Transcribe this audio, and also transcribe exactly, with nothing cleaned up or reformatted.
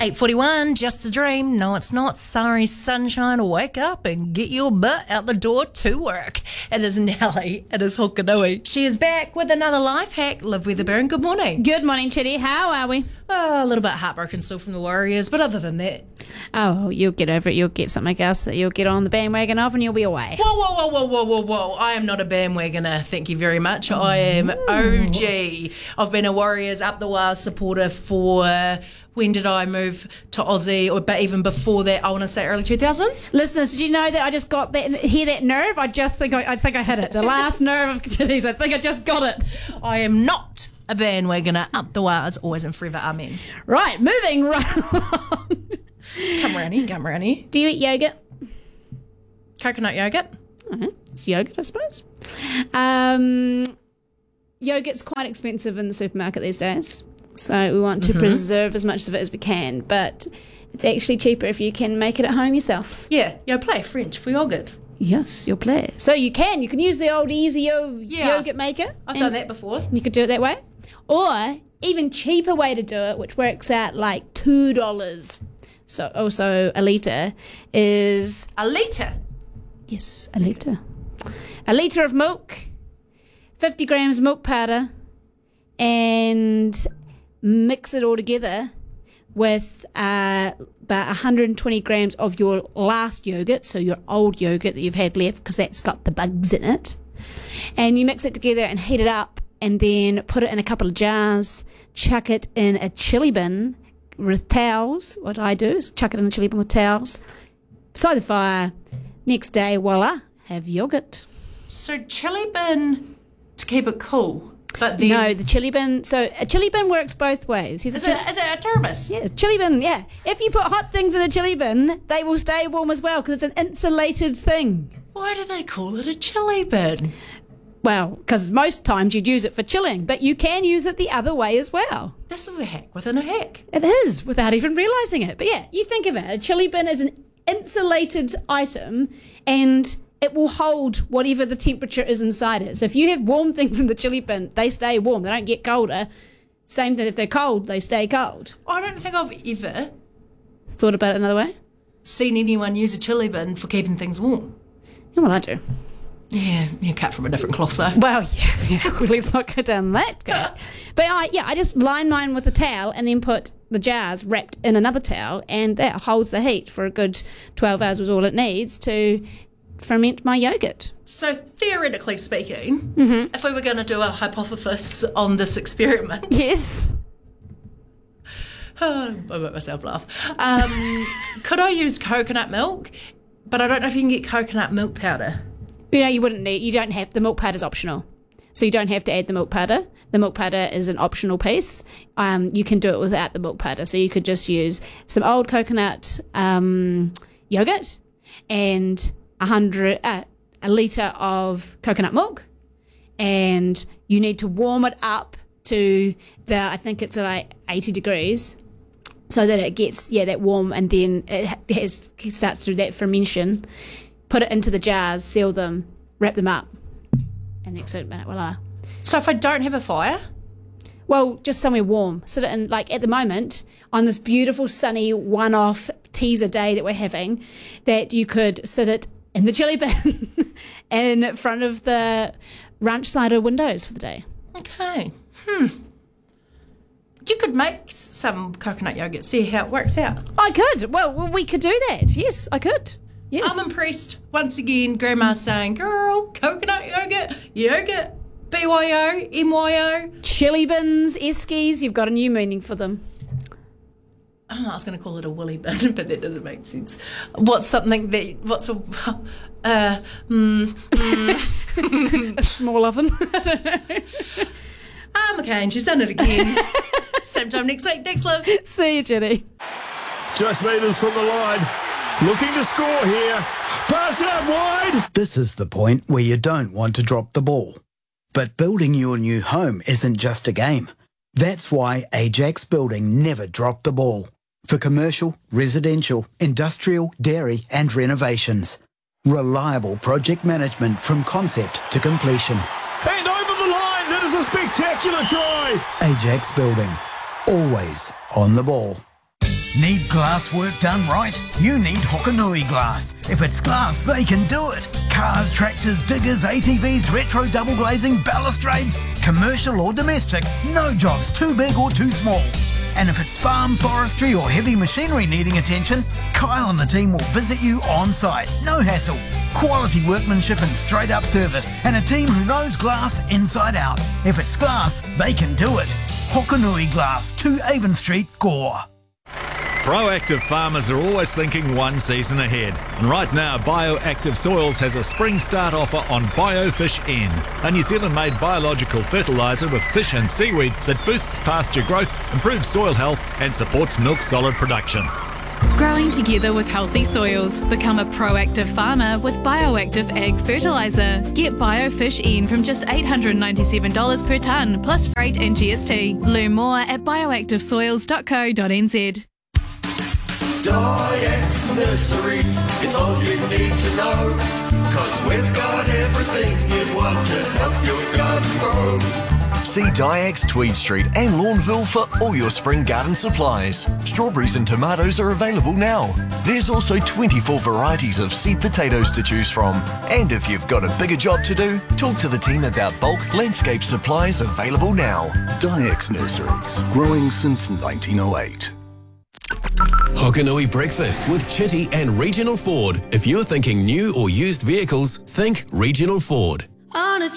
eight forty-one, just a dream. No, it's not. Sorry, sunshine. Wake up and get your butt out the door to work. It is Nelly. It is Hokanui. She is back with another life hack. Liv Weatherburn, good morning. Good morning, Chitty. How are we? Oh, a little bit heartbroken still from the Warriors, but other than that. Oh, you'll get over it. You'll get something else that you'll get on the bandwagon of and you'll be away. Whoa, whoa, whoa, whoa, whoa, whoa, whoa. I am not a bandwagoner, thank you very much. I am O G. I've been a Warriors up the wire supporter for... Uh, when did I move to Aussie? Or but even before that, I want to say early two thousands. Listeners, did you know that I just got that? Hear that nerve? I just think I, I think I hit it. The last nerve of Chitty's. I think I just got it. I am not a bandwagoner. Up the wires, always and forever. Amen. Right, moving right along. Come Rani, come Rani. Do you eat yogurt? Coconut yogurt. Uh-huh. It's yogurt, I suppose. Um, yogurt's quite expensive in the supermarket these days. So we want to mm-hmm. preserve as much of it as we can, but it's actually cheaper if you can make it at home yourself. Yeah, yo play French for yogurt. Yes, you'll play. So you can. You can use the old Easy Yo yeah. yogurt maker. I've done that before. You could do it that way. Or even cheaper way to do it, which works out like two dollars. So also a litre is... A litre? Yes, a litre. A litre of milk, fifty grams milk powder, and... mix it all together with uh, about one hundred twenty grams of your last yogurt, so your old yogurt that you've had left because that's got the bugs in it. And you mix it together and heat it up and then put it in a couple of jars, chuck it in a chili bin with towels. What I do is chuck it in a chili bin with towels, beside the fire. Next day, voila, have yogurt. So chili bin to keep it cool? But then, no, the chili bin. So a chili bin works both ways. Here's is, a chili, it, is it a thermos? Yeah, chili bin, yeah. If you put hot things in a chili bin, they will stay warm as well because it's an insulated thing. Why do they call it a chili bin? Well, because most times you'd use it for chilling, but you can use it the other way as well. This is a hack within a hack. It is, without even realising it. But yeah, you think of it. A chili bin is an insulated item and... it will hold whatever the temperature is inside it. So if you have warm things in the chili bin, they stay warm. They don't get colder. Same thing if they're cold, they stay cold. I don't think I've ever... thought about it another way? Seen anyone use a chili bin for keeping things warm. Yeah, well, I do. Yeah, you're cut from a different cloth, though. Well, yeah, yeah well, let's not go down that go. But I, yeah, I just line mine with a towel and then put the jars wrapped in another towel, and that holds the heat for a good twelve hours was all it needs to... ferment my yogurt. So theoretically speaking, mm-hmm. if we were going to do a hypothesis on this experiment, yes, oh, I made myself laugh. Um, could I use coconut milk? But I don't know if you can get coconut milk powder. You know, you wouldn't need. You don't have the milk powder's optional, so you don't have to add the milk powder. The milk powder is an optional piece. Um, you can do it without the milk powder, so you could just use some old coconut um, yogurt and a hundred, uh, a litre of coconut milk, and you need to warm it up to the, I think it's like eighty degrees, so that it gets, yeah, that warm, and then it has, it starts to do that fermentation. Put it into the jars, seal them, wrap them up, and that's it, voila. So if I don't have a fire? Well, just somewhere warm. Sit it in, like at the moment, on this beautiful sunny one-off teaser day that we're having, that you could sit it in the chili bin in front of the ranch slider windows for the day. Okay. Hmm. You could make some coconut yogurt, see how it works out. I could. Well, we could do that. Yes, I could. Yes. I'm impressed. Once again, Grandma's saying, girl, coconut yogurt, yogurt, B Y O, M Y O. Chili bins, eskies, you've got a new meaning for them. Oh, I was going to call it a woolly bin, but that doesn't make sense. What's something that, what's a, uh, mm, mm. a small oven? Ah, McCain, she's done it again. Same time next week. Thanks, Liv. See you, Jenny. Just meters from the line. Looking to score here. Pass it up wide. This is the point where you don't want to drop the ball. But building your new home isn't just a game. That's why Ajax Building never dropped the ball. For commercial, residential, industrial, dairy and renovations. Reliable project management from concept to completion. And over the line, that is a spectacular try. Ajax Building. Always on the ball. Need glass work done right? You need Hokanui Glass. If it's glass, they can do it. Cars, tractors, diggers, A T Vs, retro double glazing, balustrades, commercial or domestic, no job's too big or too small. And if it's farm, forestry or heavy machinery needing attention, Kyle and the team will visit you on site. No hassle. Quality workmanship and straight up service, and a team who knows glass inside out. If it's glass, they can do it. Hokanui Glass, two Avon Street, Gore. Proactive farmers are always thinking one season ahead. And right now, Bioactive Soils has a spring start offer on BioFish N, a New Zealand-made biological fertiliser with fish and seaweed that boosts pasture growth, improves soil health and supports milk solid production. Growing together with healthy soils. Become a proactive farmer with Bioactive Ag Fertiliser. Get BioFish N from just eight hundred ninety-seven dollars per tonne, plus freight and G S T. Learn more at bioactive soils dot co dot n z. Dyex Nurseries, it's all you need to know, 'cause we've got everything you'd want to help your garden grow. See Dyex Tweed Street and Lawnville for all your spring garden supplies. Strawberries and tomatoes are available now. There's also twenty-four varieties of seed potatoes to choose from. And if you've got a bigger job to do, talk to the team about bulk landscape supplies available now. Dyex Nurseries, growing since nineteen oh eight. Hokanui Breakfast with Chitty and Regional Ford. If you're thinking new or used vehicles, think Regional Ford.